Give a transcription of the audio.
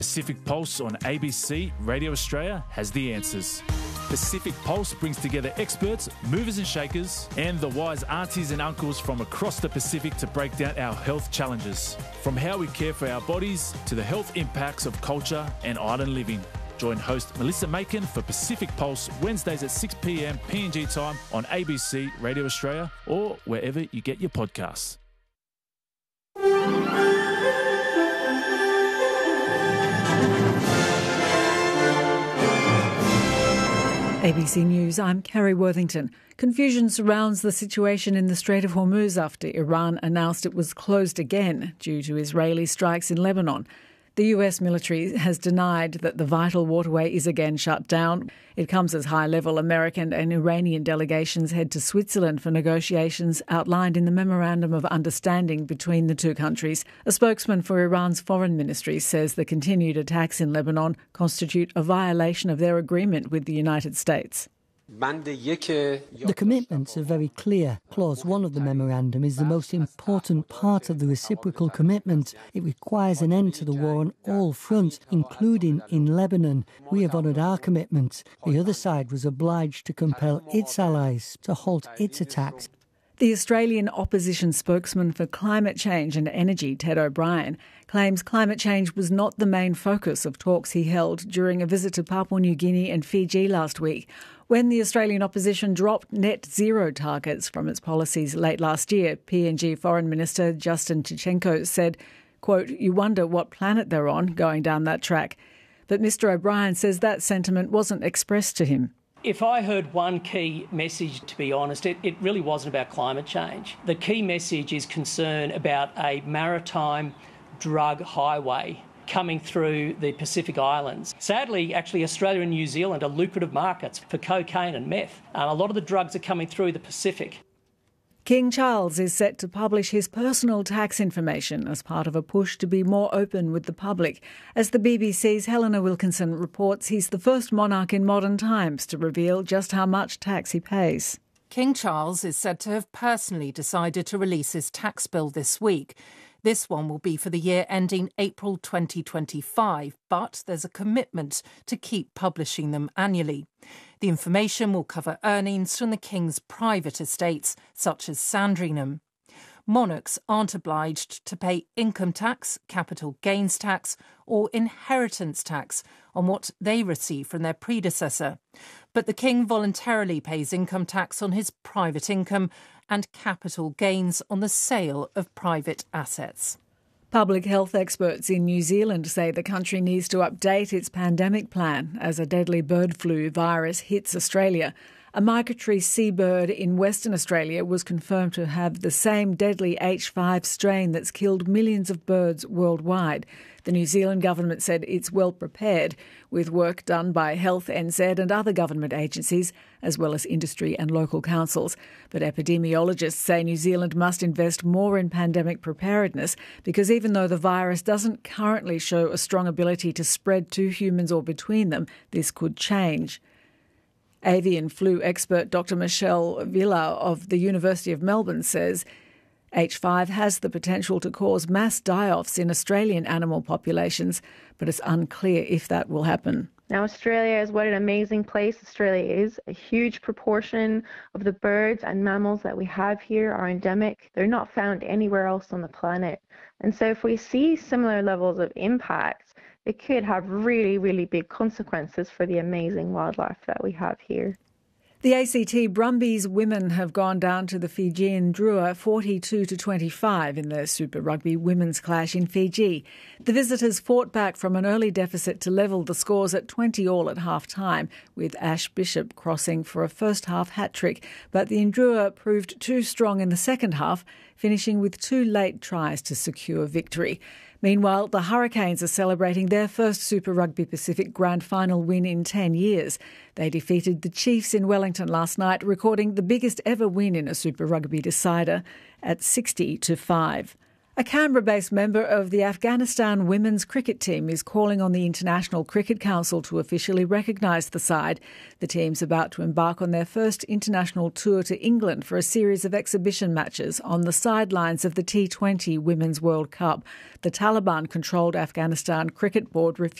Pacific Pulse on ABC Radio Australia has the answers. Pacific Pulse brings together experts, movers and shakers, and the wise aunties and uncles from across the Pacific to break down our health challenges. From how we care for our bodies to the health impacts of culture and island living. Join host Melissa Macon for Pacific Pulse Wednesdays at 6 p.m. PNG time on ABC Radio Australia or wherever you get your podcasts. ABC News, I'm Carrie Worthington. Confusion surrounds the situation in the Strait of Hormuz after Iran announced it was closed again due to Israeli strikes in Lebanon. The US military has denied that the vital waterway is again shut down. It comes as high-level American and Iranian delegations head to Switzerland for negotiations outlined in the Memorandum of Understanding between the two countries. A spokesman for Iran's foreign ministry says the continued attacks in Lebanon constitute a violation of their agreement with the United States. The commitments are very clear. Clause 1 of the memorandum is the most important part of the reciprocal commitment. It requires an end to the war on all fronts, including in Lebanon. We have honoured our commitment. The other side was obliged to compel its allies to halt its attacks. The Australian opposition spokesman for climate change and energy, Ted O'Brien, claims climate change was not the main focus of talks he held during a visit to Papua New Guinea and Fiji last week. When the Australian opposition dropped net zero targets from its policies late last year, PNG Foreign Minister Justin Tichenko said, quote, "You wonder what planet they're on going down that track." But Mr O'Brien says that sentiment wasn't expressed to him. If I heard one key message, to be honest, it really wasn't about climate change. The key message is concern about a maritime drug highway coming through the Pacific Islands. Sadly, actually, Australia and New Zealand are lucrative markets for cocaine and meth. A lot of the drugs are coming through the Pacific. King Charles is set to publish his personal tax information as part of a push to be more open with the public. As the BBC's Helena Wilkinson reports, he's the first monarch in modern times to reveal just how much tax he pays. King Charles is said to have personally decided to release his tax bill this week. This one will be for the year ending April 2025, but there's a commitment to keep publishing them annually. The information will cover earnings from the King's private estates, such as Sandringham. Monarchs aren't obliged to pay income tax, capital gains tax or inheritance tax on what they receive from their predecessor. But the King voluntarily pays income tax on his private income and capital gains on the sale of private assets. Public health experts in New Zealand say the country needs to update its pandemic plan as a deadly bird flu virus hits Australia. A migratory seabird in Western Australia was confirmed to have the same deadly H5 strain that's killed millions of birds worldwide. The New Zealand government said it's well prepared, with work done by Health NZ and other government agencies, as well as industry and local councils. But epidemiologists say New Zealand must invest more in pandemic preparedness because even though the virus doesn't currently show a strong ability to spread to humans or between them, this could change. Avian flu expert Dr Michelle Villa of the University of Melbourne says H5 has the potential to cause mass die-offs in Australian animal populations, but it's unclear if that will happen. Now, Australia is what an amazing place Australia is. A huge proportion of the birds and mammals that we have here are endemic. They're not found anywhere else on the planet. And so if we see similar levels of impact, it could have really, really big consequences for the amazing wildlife that we have here. The ACT Brumbies women have gone down to the Fijian Drua 42-25 in their Super Rugby women's clash in Fiji. The visitors fought back from an early deficit to level the scores at 20-all at half-time, with Ash Bishop crossing for a first-half hat-trick. But the Ndrua proved too strong in the second half, finishing with 2 late tries to secure victory. Meanwhile, the Hurricanes are celebrating their first Super Rugby Pacific Grand Final win in 10 years. They defeated the Chiefs in Wellington last night, recording the biggest ever win in a Super Rugby decider at 60-5. A Canberra-based member of the Afghanistan women's cricket team is calling on the International Cricket Council to officially recognise the side. The team's about to embark on their first international tour to England for a series of exhibition matches on the sidelines of the T20 Women's World Cup. The Taliban-controlled Afghanistan Cricket Board refused